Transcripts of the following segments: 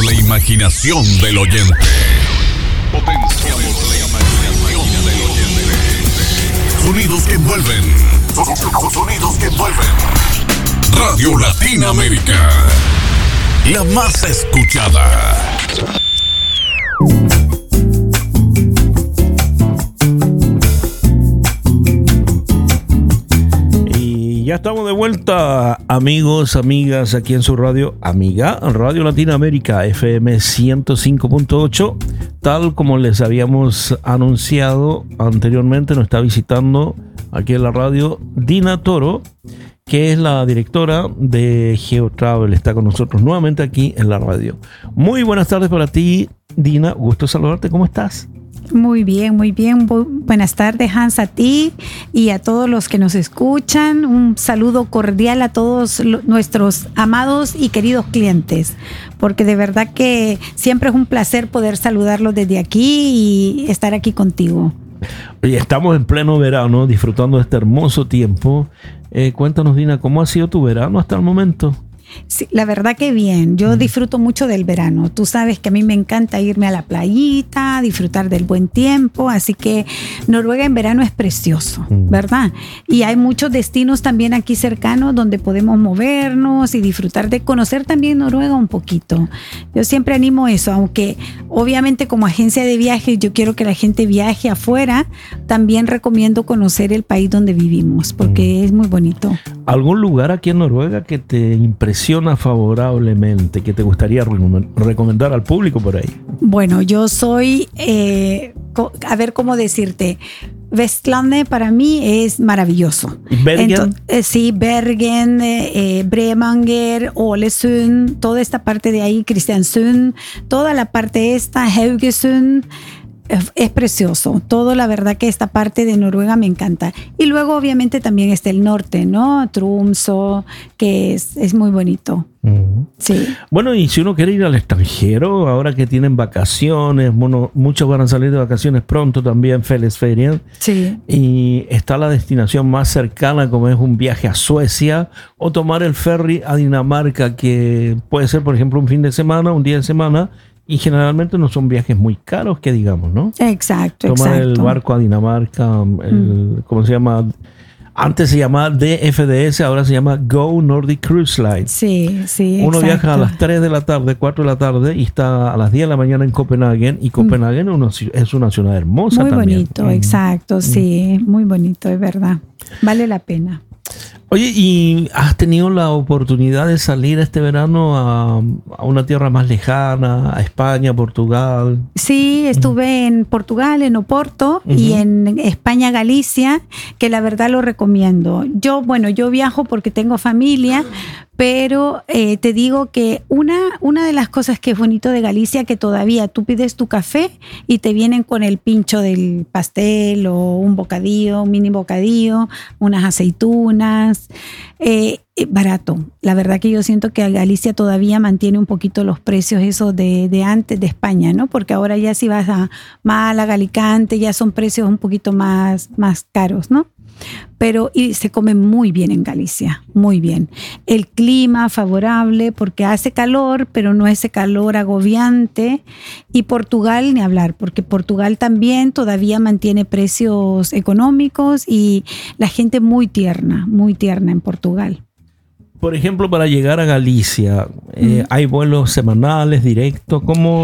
la imaginación del oyente. Potenciamos la imaginación del oyente. Sonidos que envuelven. Sonidos que envuelven. Radio Latinoamérica. La más escuchada. Ya estamos de vuelta, amigos, amigas, aquí en su radio, amiga, Radio Latinoamérica, FM 105.8. Tal como les habíamos anunciado anteriormente, nos está visitando aquí en la radio Dina Toro, que es la directora de GeoTravel. Está con nosotros nuevamente aquí en la radio. Muy buenas tardes para ti, Dina. Gusto saludarte. ¿Cómo estás? Muy bien, muy bien. Buenas tardes, Hans, a ti y a todos los que nos escuchan. Un saludo cordial a todos nuestros amados y queridos clientes, porque de verdad que siempre es un placer poder saludarlos desde aquí y estar aquí contigo. Oye, estamos en pleno verano, disfrutando de este hermoso tiempo. Cuéntanos, Dina, ¿cómo ha sido tu verano hasta el momento? Sí, la verdad que bien. Yo disfruto mucho del verano. Tú sabes que a mí me encanta irme a la playita, disfrutar del buen tiempo. Así que Noruega en verano es precioso, ¿verdad? Y hay muchos destinos también aquí cercanos donde podemos movernos y disfrutar de conocer también Noruega un poquito. Yo siempre animo eso, aunque obviamente como agencia de viajes yo quiero que la gente viaje afuera. También recomiendo conocer el país donde vivimos porque es muy bonito. ¿Algún lugar aquí en Noruega que te impresiona favorablemente, que te gustaría recomendar al público por ahí? Bueno, yo soy, a ver cómo decirte, Vestlandet para mí es maravilloso. ¿Bergen? Sí, Bergen, Bremanger, Ålesund, toda esta parte de ahí, Kristiansund, toda la parte esta, Haugesund. Es precioso, todo, la verdad que esta parte de Noruega me encanta. Y luego obviamente también está el norte, ¿no? Tromsø, que es muy bonito. Sí. Bueno, y si uno quiere ir al extranjero, ahora que tienen vacaciones, bueno, muchos van a salir de vacaciones pronto también, Fellesferien. Sí. Y está la destinación más cercana, como es un viaje a Suecia, o tomar el ferry a Dinamarca, que puede ser, por ejemplo, un fin de semana, un día de semana. Y generalmente no son viajes muy caros, que digamos, ¿no? Exacto, Tomar el barco a Dinamarca, ¿cómo se llama? Antes se llamaba DFDS, ahora se llama Go Nordic Cruise Line. Sí, sí, Uno exacto. viaja a las 3 de la tarde, 4 de la tarde y está a las 10 de la mañana en Copenhague. Y Copenhague es una ciudad hermosa muy también. Muy bonito, exacto, sí, muy bonito, es verdad. Vale la pena. Oye, ¿y has tenido la oportunidad de salir este verano a una tierra más lejana, a España, Portugal? Sí, estuve en Portugal, en Oporto, y en España, Galicia, que la verdad lo recomiendo. Yo viajo porque tengo familia, pero te digo que una de las cosas que es bonito de Galicia, que todavía tú pides tu café y te vienen con el pincho del pastel o un bocadillo, un mini bocadillo, unas aceitunas, barato. La verdad que yo siento que Galicia todavía mantiene un poquito los precios esos de antes de España, ¿no? Porque ahora ya si vas a Málaga, Alicante, ya son precios un poquito más caros, ¿no? Pero y se come muy bien en Galicia, muy bien. El clima favorable porque hace calor, pero no ese calor agobiante. Y Portugal, ni hablar, porque Portugal también todavía mantiene precios económicos y la gente muy tierna en Portugal. Por ejemplo, para llegar a Galicia, ¿hay vuelos semanales, directos?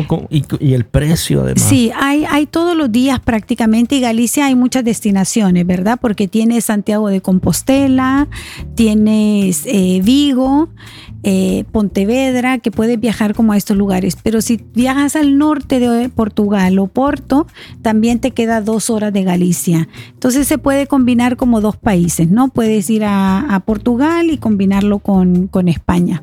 ¿Y el precio además? Sí, hay todos los días prácticamente, y Galicia hay muchas destinaciones, ¿verdad? Porque tienes Santiago de Compostela, tienes Vigo, Pontevedra, que puedes viajar como a estos lugares. Pero si viajas al norte de Portugal o Porto, también te queda 2 horas de Galicia. Entonces se puede combinar como 2 países, ¿no? Puedes ir a Portugal y combinarlo con España.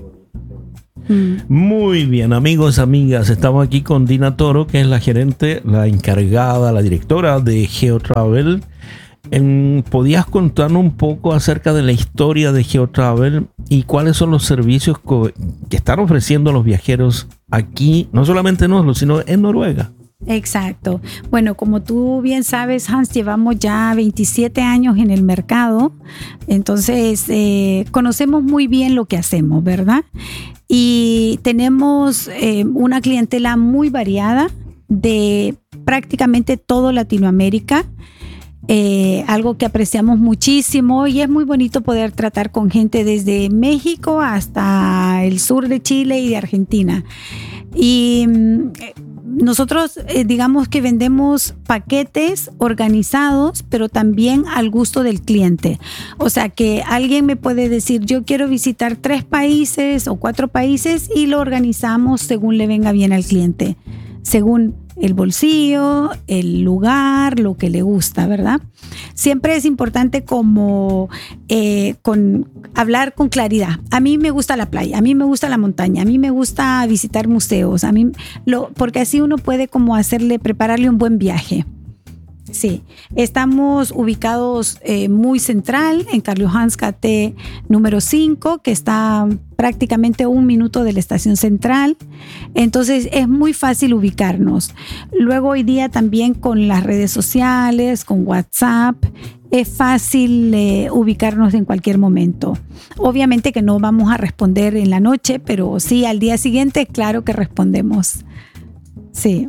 Muy bien, amigos, amigas, estamos aquí con Dina Toro, que es la gerente, la encargada, la directora de GeoTravel. ¿Podías contarnos un poco acerca de la historia de GeoTravel y cuáles son los servicios que están ofreciendo los viajeros aquí, no solamente en Oslo, sino en Noruega? Exacto. Bueno, como tú bien sabes, Hans, llevamos ya 27 años en el mercado, entonces conocemos muy bien lo que hacemos, ¿verdad? Y tenemos una clientela muy variada de prácticamente todo Latinoamérica. Algo que apreciamos muchísimo, y es muy bonito poder tratar con gente desde México hasta el sur de Chile y de Argentina. Y nosotros digamos que vendemos paquetes organizados, pero también al gusto del cliente. O sea que alguien me puede decir, yo quiero visitar 3 países o 4 países, y lo organizamos según le venga bien al cliente, según el bolsillo, el lugar, lo que le gusta, ¿verdad? Siempre es importante como hablar con claridad. A mí me gusta la playa, a mí me gusta la montaña, a mí me gusta visitar museos, porque así uno puede como prepararle un buen viaje. Sí, estamos ubicados muy central en Carl Johanns Gate número 5, que está prácticamente 1 minuto de la estación central. Entonces es muy fácil ubicarnos. Luego hoy día también con las redes sociales, con WhatsApp, es fácil ubicarnos en cualquier momento. Obviamente que no vamos a responder en la noche, pero sí al día siguiente, claro que respondemos. Sí.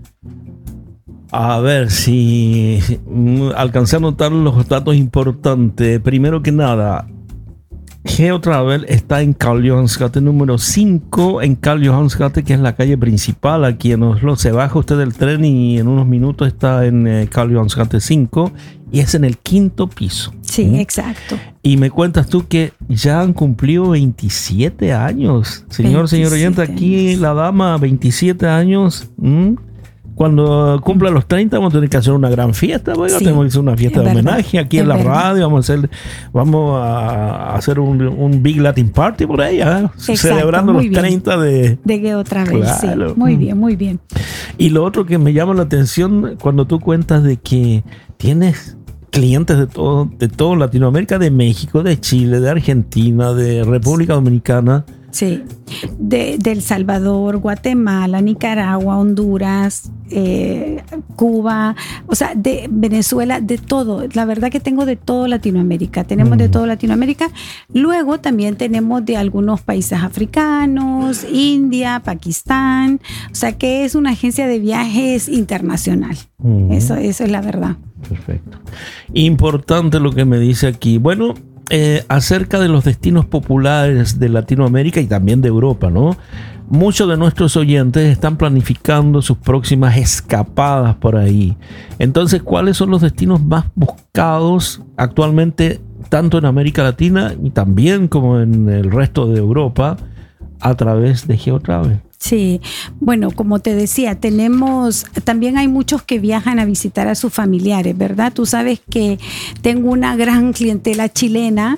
A ver si alcancé a notar los datos importantes. Primero que nada, GeoTravel está en Carl Johanns Gate número 5, en Carl Johanns Gate, que es la calle principal aquí en Oslo. Se baja usted del tren y en unos minutos está en Carl Johanns Gate 5, y es en el 5º piso. Sí, exacto. Y me cuentas tú que ya han cumplido 27 años. Señor oyente, aquí la dama, 27 años. Cuando cumpla los 30 vamos a tener que hacer una gran fiesta, sí, tenemos que hacer una fiesta de homenaje aquí en la radio, vamos a hacer un Big Latin Party por ahí, celebrando los 30 de GeoTravel. Claro. Sí, muy bien, muy bien. Y lo otro que me llama la atención cuando tú cuentas de que tienes clientes de todo Latinoamérica, de México, de Chile, de Argentina, de República Dominicana. Sí, de El Salvador, Guatemala, Nicaragua, Honduras, Cuba, o sea, de Venezuela, de todo. La verdad que tengo de todo Latinoamérica. Tenemos de todo Latinoamérica. Luego también tenemos de algunos países africanos, India, Pakistán. O sea que es una agencia de viajes internacional. Eso es la verdad. Perfecto. Importante lo que me dice aquí. Bueno, acerca de los destinos populares de Latinoamérica y también de Europa, ¿no? Muchos de nuestros oyentes están planificando sus próximas escapadas por ahí. Entonces, ¿cuáles son los destinos más buscados actualmente, tanto en América Latina y también como en el resto de Europa, a través de GeoTravel? Sí, bueno, como te decía, también hay muchos que viajan a visitar a sus familiares, ¿verdad? Tú sabes que tengo una gran clientela chilena,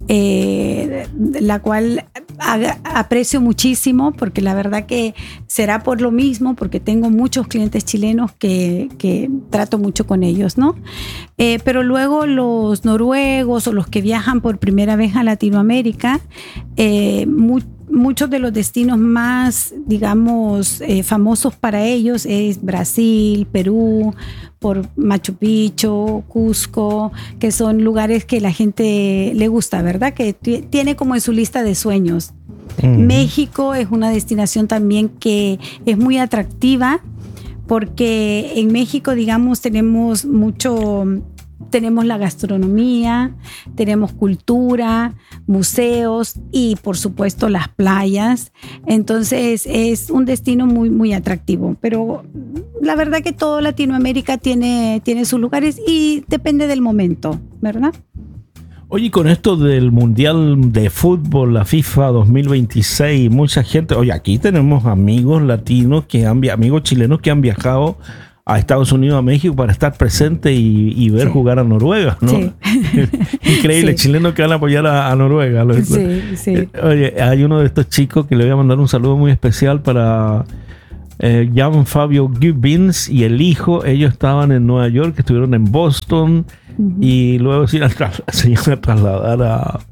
la cual aprecio muchísimo, porque la verdad que será por lo mismo, porque tengo muchos clientes chilenos que trato mucho con ellos, ¿no? Pero luego los noruegos o los que viajan por primera vez a Latinoamérica, muchos de los destinos más, digamos, famosos para ellos es Brasil, Perú, por Machu Picchu, Cusco, que son lugares que la gente le gusta, ¿verdad? Que tiene como en su lista de sueños. México es una destinación también que es muy atractiva, porque en México, digamos, tenemos la gastronomía, tenemos cultura, museos y por supuesto las playas. Entonces es un destino muy, muy atractivo. Pero la verdad que todo Latinoamérica tiene sus lugares y depende del momento, ¿verdad? Oye, con esto del Mundial de Fútbol, la FIFA 2026, mucha gente, oye, aquí tenemos amigos latinos, amigos chilenos que han viajado a Estados Unidos, a México, para estar presente y ver jugar a Noruega, ¿no? Sí. Increíble, chilenos que van a apoyar a Noruega. Sí. Oye, hay uno de estos chicos que le voy a mandar un saludo muy especial para Jan Fabio Gibbins y el hijo. Ellos estaban en Nueva York, estuvieron en Boston y luego se iban a trasladar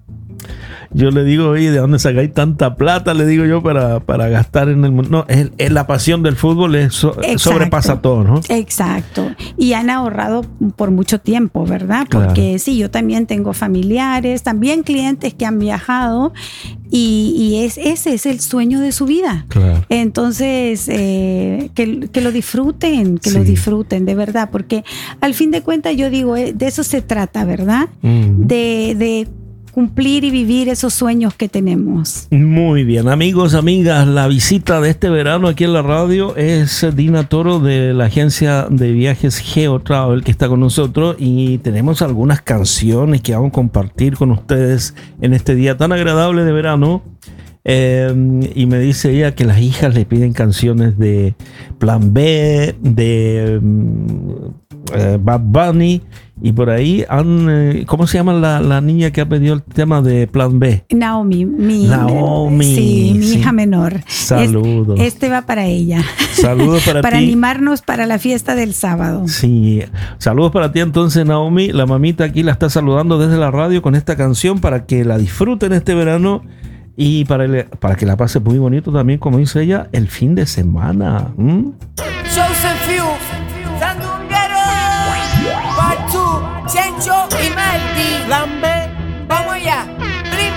Yo le digo, oye, ¿de dónde sacáis tanta plata? Le digo yo para gastar en el mundo. No, es la pasión del fútbol, sobrepasa todo, ¿no? Exacto. Y han ahorrado por mucho tiempo, ¿verdad? Porque claro. Sí, yo también tengo familiares, también clientes que han viajado y ese es el sueño de su vida. Claro. Entonces, que lo disfruten, lo disfruten, de verdad, porque al fin de cuentas yo digo, de eso se trata, ¿verdad? De cumplir y vivir esos sueños que tenemos. Muy bien, amigos, amigas, la visita de este verano aquí en la radio es Dina Toro de la agencia de viajes GeoTravel que está con nosotros y tenemos algunas canciones que vamos a compartir con ustedes en este día tan agradable de verano. Y me dice ella que las hijas le piden canciones de Plan B, de Bad Bunny y por ahí ¿cómo se llama la niña que ha pedido el tema de Plan B? Naomi, mi hija menor. Saludos. Este va para ella. Saludos para ti. Para animarnos para la fiesta del sábado. Sí, saludos para ti entonces, Naomi. La mamita aquí la está saludando desde la radio con esta canción para que la disfruten este verano. Y para que la pase muy bonito también, como dice ella, el fin de semana. Joseph Few, Sandunguero, Part 2, Chencho y Maldi, Lambe.